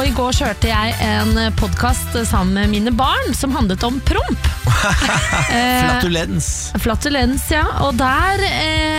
i går kjørte jeg en podcast sammen med mine barn som handlet om promp. Flatulens. Flatulens, ja. Og der